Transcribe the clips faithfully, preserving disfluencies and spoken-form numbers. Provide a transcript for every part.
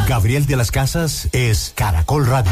Gabriel de las Casas es Caracol Radio.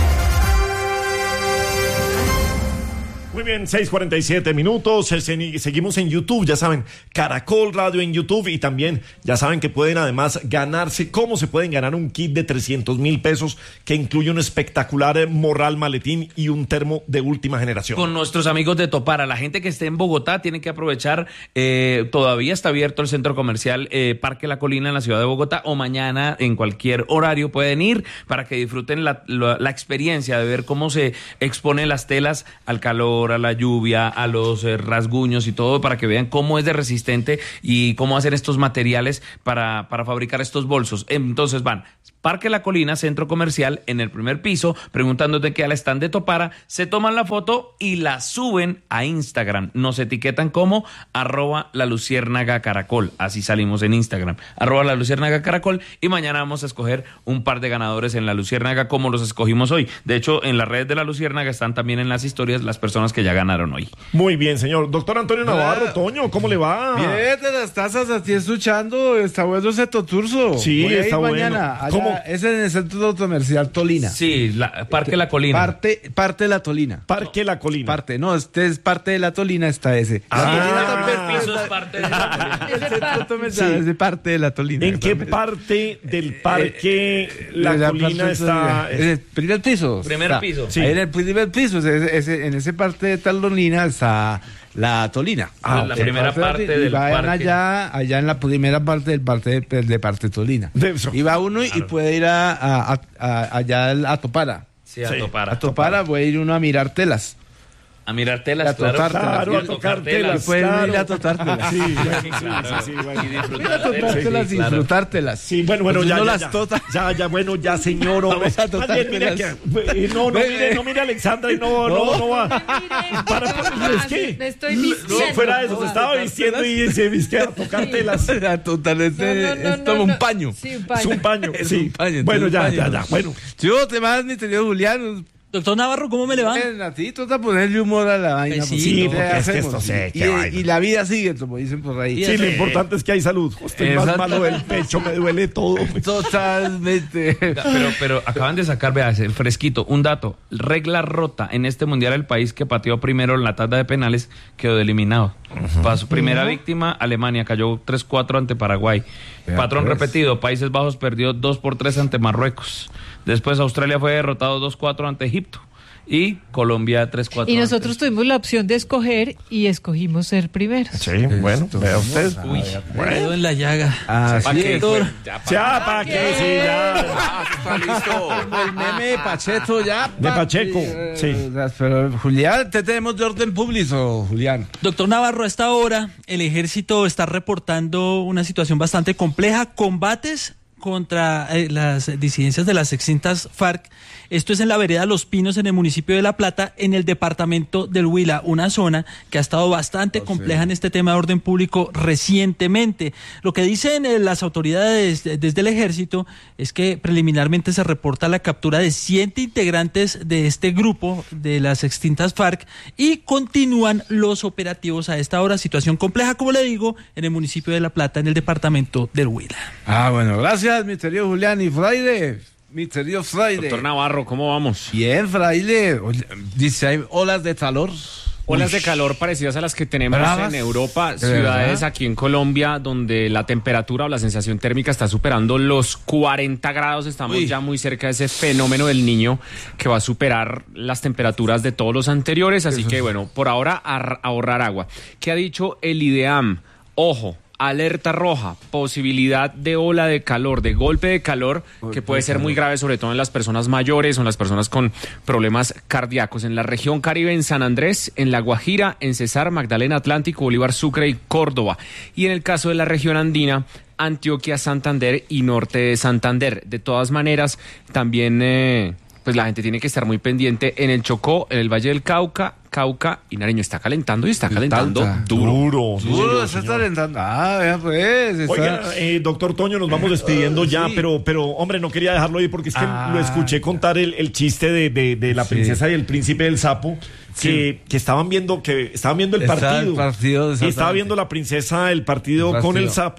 Muy bien, seis cuarenta y siete minutos, seguimos en YouTube, ya saben, Caracol Radio en YouTube, y también ya saben que pueden además ganarse, cómo se pueden ganar un kit de trescientos mil pesos que incluye un espectacular morral, maletín y un termo de última generación. Con nuestros amigos de Topara, la gente que esté en Bogotá tiene que aprovechar, eh, todavía está abierto el centro comercial eh, Parque La Colina en la ciudad de Bogotá, o mañana en cualquier horario pueden ir para que disfruten la, la, la experiencia de ver cómo se exponen las telas al calor, a la lluvia, a los eh, rasguños y todo, para que vean cómo es de resistente y cómo hacer estos materiales para, para fabricar estos bolsos. Entonces van Parque La Colina, centro comercial, en el primer piso, preguntándote qué al stand de Topara, se toman la foto y la suben a Instagram. Nos etiquetan como arroba la luciérnaga caracol. Así salimos en Instagram, arroba la luciérnaga caracol, y mañana vamos a escoger un par de ganadores en la luciérnaga como los escogimos hoy. De hecho, en las redes de la luciérnaga están también en las historias las personas que ya ganaron hoy. Muy bien, señor. Doctor Antonio Navarro, Toño, ¿cómo le va? Bien, de las tazas, así escuchando, está bueno ese toturso. Sí, Voy está mañana. bueno. ¿Cómo? Es en el centro comercial Tolina. Sí, la, Parque La Colina. Parte, parte de la Tolina. Parque La Colina. Parte, no, este es parte de la Tolina, está ese. Ah, la Tolina el también piso es parte de la Colina. el centro comercial es de parte de la Tolina. ¿En qué parte del parque La La Colina está? En el primer piso. Primer está. piso. Sí. Ahí en el primer piso, ese, ese, en ese parte de Tolina está la Tolina. Ah, la okay. primera parte y del vayan parque. allá, allá en la primera parte del parte de, de parte Tolina. De eso. Y va uno Claro. y puede ir a, a, a, a- allá a Topara. Sí, a Sí. Topara. A Topara puede ir uno a mirar telas. A mirar telas, A tocar claro. telas. Claro, a tocar telas. Pueden claro. ir a tocar telas. Sí, bueno, sí, Claro. sí, sí, bueno. Y disfrutar Ir a tocar telas, telas sí, y claro. disfrutártelas. Sí, bueno, bueno, Pues ya, uno ya, las ya, tota- ya, ya, bueno, ya, señor, hombre. Vamos a Más bien, mire totártelas. que, eh, no, no, mire, no, mire, Alexandra, y no, no, no va. Para, es que, Me estoy vistiendo. no, fuera de eso, se estaba vistiendo y se viste a tocar telas. A total, este, es como un paño. Sí, un Es paño. un paño, Es sí. un paño, Bueno, es un ya, paño. ya, ya, bueno. Yo te más, mi querido Julián. Doctor Navarro, ¿cómo me le va? Ven, a ti toca ponerle humor a la vaina. Pues sí, porque sí, ¿qué porque es que hacemos? esto sé, y, qué vaina. y la vida sigue, como dicen por ahí. Sí, lo importante es que hay salud. Estoy más Exacto. malo del pecho, me duele todo. Totalmente. Pero, pero acaban de sacar, vea, el fresquito, un dato. Regla rota en este mundial, el país que pateó primero en la tanda de penales quedó eliminado. Para su primera víctima, Alemania cayó tres cuatro ante Paraguay. Vea, Patrón pues. repetido, Países Bajos perdió dos por tres ante Marruecos. Después Australia fue derrotado dos cuatro ante Egipto. Y Colombia tres cuatro. Y nosotros tuvimos la opción de escoger y escogimos ser primeros. Sí, bueno, vea usted. Uy, me quedo en la llaga. Ah, ¿Para sí, qué? doctor. Ya, ¿para qué? Sí, ya. está listo. El meme de Pacheco ya. De Pacheco, sí. Eh, Pero Julián, te tenemos de orden público, Julián. Doctor Navarro, a esta hora el ejército está reportando una situación bastante compleja, combates contra eh, las disidencias de las extintas FARC. Esto es en la vereda Los Pinos, en el municipio de La Plata, en el departamento del Huila, una zona que ha estado bastante Oh, compleja sí. en este tema de orden público recientemente. Lo que dicen eh, las autoridades de- desde el ejército es que preliminarmente se reporta la captura de siete integrantes de este grupo de las extintas FARC y continúan los operativos a esta hora. Situación compleja, como le digo, en el municipio de La Plata, en el departamento del Huila. Ah, bueno, gracias, mi querido Julián. Y Fraile, mi querido Fraile. Doctor Navarro, ¿cómo vamos? Bien, Fraile. Oye, dice, hay olas de calor. Olas de calor parecidas a las que tenemos Bravas. en Europa, ¿De ciudades verdad? aquí en Colombia, donde la temperatura o la sensación térmica está superando los cuarenta grados. Estamos Uy. ya muy cerca de ese fenómeno del Niño que va a superar las temperaturas de todos los anteriores. Así Eso que, sí. bueno, por ahora a- ahorrar agua. ¿Qué ha dicho el IDEAM? Ojo. Alerta roja, posibilidad de ola de calor, de golpe de calor, que puede ser muy grave, sobre todo en las personas mayores o en las personas con problemas cardíacos. En la región Caribe, en San Andrés, en La Guajira, en Cesar, Magdalena, Atlántico, Bolívar, Sucre y Córdoba. Y en el caso de la región andina, Antioquia, Santander y norte de Santander. De todas maneras, también eh, pues la gente tiene que estar muy pendiente en el Chocó, en el Valle del Cauca, Cauca y Nariño. Está calentando y está calentando Tanta. duro. Duro, sí, Duro, señor, se está señor. alentando. Ah, vea pues. está- Oiga, eh, doctor Toño, nos vamos despidiendo ya, Sí. pero, pero, hombre, no quería dejarlo ahí porque es que Ah. lo escuché contar el, el chiste de, de, de la Sí. princesa y el príncipe del sapo, que, que estaban viendo, que estaban viendo el Está partido. el partido, y estaba exactamente. viendo la princesa el partido, El con el partido. sapo.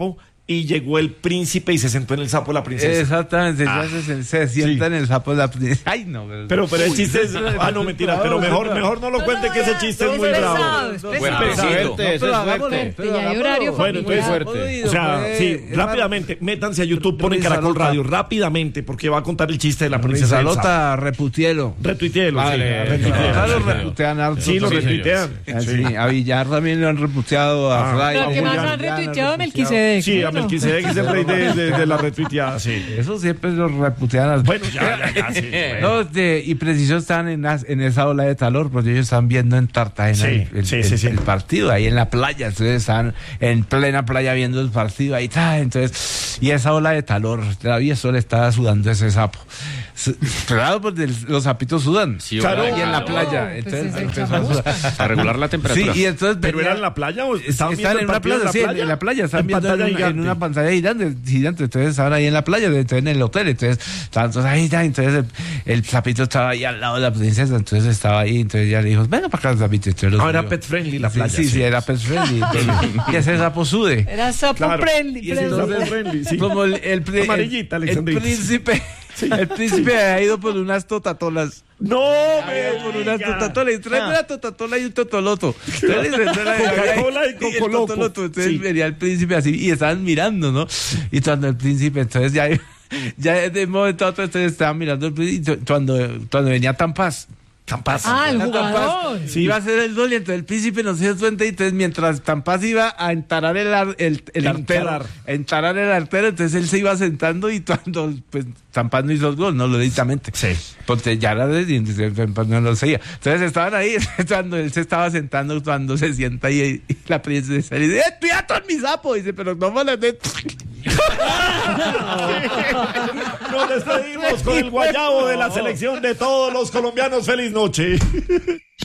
y llegó el príncipe y se sentó en el sapo de la princesa. Exactamente, Ah, ya se, se sienta sí. en el sapo de la princesa. Ay, no. Pero, pero el chiste es... Ah, no, mentira, pero mejor, mejor no lo cuente que ese chiste es muy pesado, bravo. es Bueno, pesado. pesado. Fuerte, eso es fuerte. fuerte, ya hay horario Bueno, entonces, familiar. fuerte. O sea, sí, rápidamente, métanse a YouTube, ponen Caracol Radio, rápidamente, porque va a contar el chiste de la princesa del sapo. Salota, reputielo. Retuiteelo, sí. Vale, retuiteelo. Claro, reputean harto. Sí, lo Sí, retuitean. Sí, a Villar también lo han reputeado, a Ah, Fray. Pero a el que más Julián han Llana, retuiteado a reputeado. Melquisedec. Sí, a ¿no? Melquisedec es el rey de, de, de la retuiteada, sí. Eso siempre lo reputean. Bueno, ya, ya, ya, sí. No, Bueno. de- y preciso están en, as- en esa ola de calor, porque ellos están viendo en Cartagena Sí, el, el- sí, el- sí, sí. el partido, ahí en la playa. Entonces están en plena playa viendo el partido, ahí está. Entonces, y esa ola de calor, todavía eso le estaba sudando ese sapo. Su- Claro, porque el- los sapitos sudan. Sí, Claro, ¿verdad? Ahí en la Claro. playa. Pues Entonces, es el empezó a chamusca. sudar. Para regular la temperatura. Sí, y entonces ¿Pero venía- era en la playa o estaban viendo Están el en una partido plaza, sí, en, en la playa, están en viendo en, pantalla una- en gigante. una pantalla gigante, gigante, entonces estaban ahí en la playa, entonces en el hotel, entonces estaban todos ahí, ya, entonces el, el sapito estaba ahí al lado de la princesa, entonces estaba ahí, entonces ya le dijo, venga para acá el sapito. Entonces los Ah, era vio. pet friendly la Sí, playa. Sí, sí, era pet friendly. entonces, y ese sapo sude. Era sapo Claro. friendly. Y ese friendly. sapo friendly, sí. Como el, el, pri- Amarillita, el- Alexandrita. el príncipe, el príncipe ha ido por unas totatolas. No, Había por unas diga. totatolas, y trae una totatola y un totoloto. Entonces, Coca-Cola y el Cocoloco. totoloto. Entonces Sí. venía el príncipe así y estaban mirando, ¿no? Y cuando el príncipe, entonces ya, ya de un momento a otro, entonces estaban mirando el príncipe. y Cuando, cuando venía Tampaz. Tampaz. Ah, el Venía Tampaz, jugador. Sí, iba a hacer el gol y entonces el príncipe no se dio cuenta y entonces mientras Tampaz iba a entarar el, ar- el, el artero, Encarar. a entarar el artero, entonces él se iba sentando y cuando pues Tampaz no hizo el gol, no lo directamente. Sí. Porque ya era de entonces, pues, no lo seguía. Entonces estaban ahí, cuando él se estaba sentando, cuando se sienta y, y la princesa le dice, ¡eh, cuidado con mi sapo! Dice, pero no me lo de... Nos despedimos con el guayabo de la selección de todos los colombianos. Feliz noche.